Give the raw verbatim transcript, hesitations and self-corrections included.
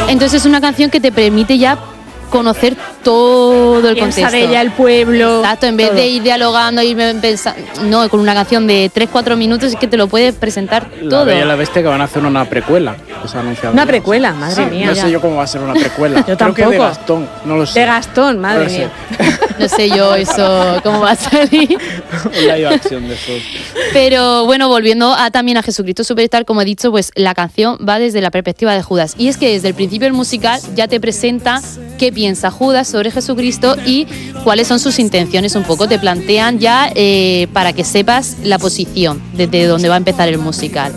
Entonces es una canción que te permite ya conocer todo el Piensa contexto. de ella el pueblo. Exacto, en vez todo. de ir dialogando y pensando, no, con una canción de tres cuatro minutos es que te lo puedes presentar La todo. Bella y la Bestia, que van a hacer una precuela, que se ha anunciado. Una ya. precuela, madre Sí, mía. No sé yo cómo va a ser una precuela. Yo Creo que de tampoco. Gastón, no lo sé. De Gastón, madre No lo sé. mía. No sé yo eso cómo va a salir. Un live action de esos. Pero bueno, volviendo a, también a Jesucristo Superstar, como he dicho, pues la canción va desde la perspectiva de Judas. Y es que desde el principio del musical ya te presenta qué piensa Judas sobre Jesucristo y cuáles son sus intenciones un poco. Te plantean ya eh, para que sepas la posición desde donde va a empezar el musical.